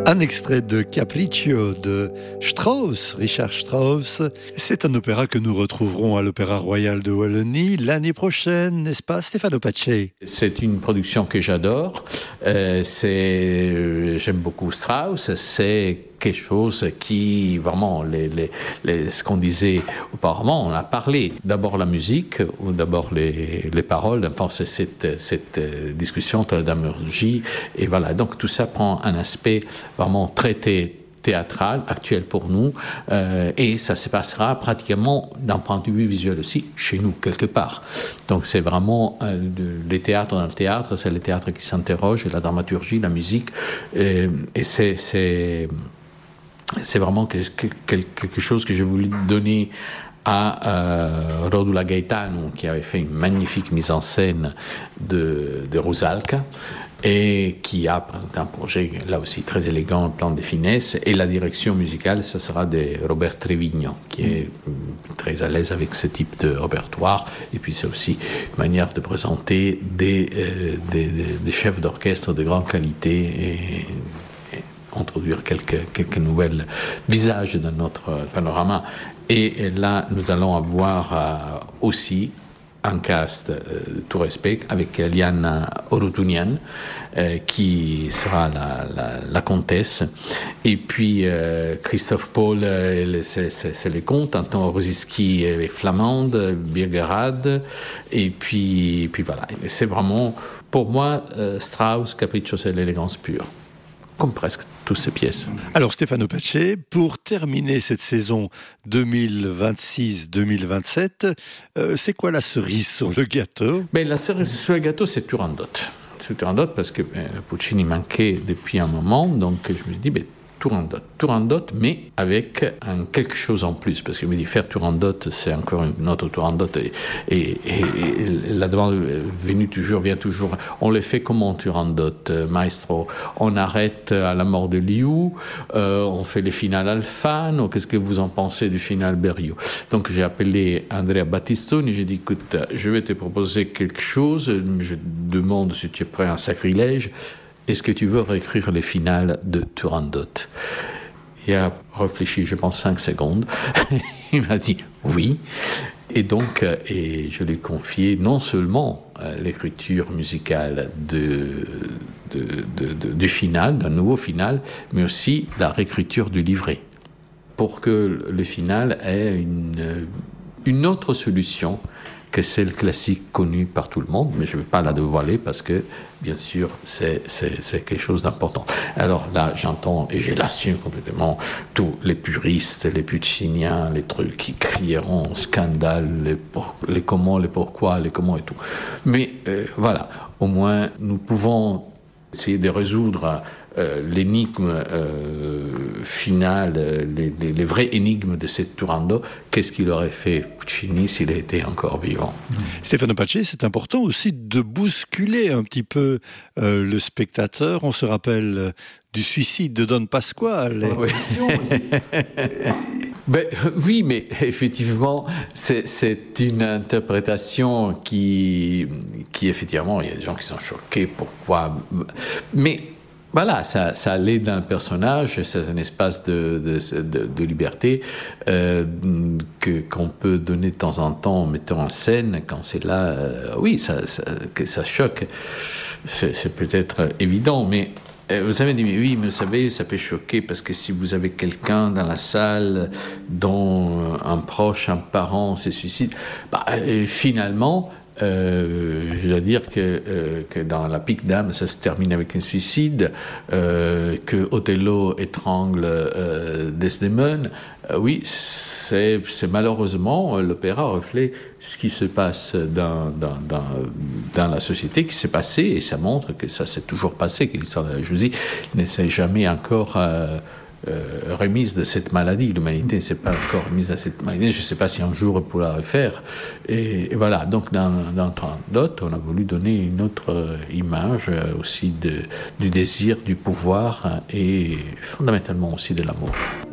Un extrait de Capriccio de Strauss, Richard Strauss. C'est un opéra que nous retrouverons à l'Opéra Royal de Wallonie l'année prochaine, n'est-ce pas, Stefano Pace? C'est une production que j'adore. J'aime beaucoup Strauss. C'est quelque chose qui, vraiment, ce qu'on disait auparavant, on a parlé. D'abord la musique, ou d'abord les paroles. Enfin, c'est cette discussion de la dramaturgie. Et voilà, donc tout ça prend un aspect vraiment traité théâtral, actuel pour nous, et ça se passera pratiquement d'un point de vue visuel aussi, chez nous, quelque part. Donc c'est vraiment les théâtres dans le théâtre, c'est le théâtre qui s'interroge, la dramaturgie, la musique, et c'est vraiment quelque chose que j'ai voulu donner à Rodula Gaetano, qui avait fait une magnifique mise en scène de Rusalka, et qui a présenté un projet là aussi très élégant, en plan de finesse, et la direction musicale, ça sera de Robert Trevigno, qui est très à l'aise avec ce type de répertoire, et puis c'est aussi une manière de présenter des chefs d'orchestre de grande qualité et introduire quelques nouvelles visages dans notre panorama. Et là, nous allons avoir aussi un cast, tout respect, avec Liana Orutunian, qui sera la comtesse, et puis Christophe Paul, c'est le comte, Anton Rosiski est flamande, Birgerad, et puis voilà. Et c'est vraiment, pour moi, Strauss, Capriccio, c'est l'élégance pure, comme presque toutes ces pièces. Alors Stefano Pace, pour terminer cette saison 2026-2027, c'est quoi la cerise sur le gâteau? La cerise sur le gâteau, c'est Turandot. C'est Turandot parce que Puccini manquait depuis un moment, donc je me suis dit, Turandot, mais avec quelque chose en plus, parce que je me dis, faire Turandot, c'est encore une autre Turandot, et la demande vient toujours. On le fait comment Turandot, maestro? On arrête à la mort de Liu, on fait les finales Alfano, qu'est-ce que vous en pensez du final Berio? Donc j'ai appelé Andrea Battistoni, j'ai dit, écoute, je vais te proposer quelque chose, je demande si tu es prêt à un sacrilège. Est-ce que tu veux réécrire les finales de Turandot? Il a réfléchi, je pense, 5 secondes. Il m'a dit oui. Et donc, je lui ai confié non seulement l'écriture musicale du final, d'un nouveau final, mais aussi la réécriture du livret, pour que le final ait une autre solution que celle classique connue par tout le monde, mais je ne vais pas la dévoiler parce que, bien sûr, c'est quelque chose d'important. Alors là, j'entends, et je l'assume complètement, tous les puristes, les pucciniens, les trucs qui crieront scandale, les comment, les pourquoi, les comment et tout. Mais voilà, au moins, nous pouvons essayer de résoudre l'énigme finale, les vraies énigmes de cette Turandot. Qu'est-ce qu'il aurait fait Puccini s'il était encore vivant? Stefano Pace, c'est important aussi de bousculer un petit peu le spectateur. On se rappelle du suicide de Don Pasquale. Oui. Oui, mais effectivement, c'est une interprétation qui effectivement, il y a des gens qui sont choqués. Pourquoi? Mais voilà, ça allait d'un personnage, c'est un espace de liberté qu'on peut donner de temps en temps en mettant en scène. Quand c'est là, oui, que ça choque, c'est peut-être évident, mais vous avez dit, oui, mais vous savez, ça peut choquer parce que si vous avez quelqu'un dans la salle dont un proche, un parent se suicide, finalement, je dois dire que dans La Pique d'âme, ça se termine avec un suicide, que Othello étrangle Desdemone. Oui, c'est malheureusement, l'opéra reflète ce qui se passe dans la société, qui s'est passé, et ça montre que ça s'est toujours passé, que l'histoire de la jalousie ne s'est jamais encore remise de cette maladie. L'humanité ne s'est pas encore remise de cette maladie. Je ne sais pas si un jour on pourra le faire. Et voilà, donc dans Turandot, on a voulu donner une autre image aussi du désir, du pouvoir et fondamentalement aussi de l'amour.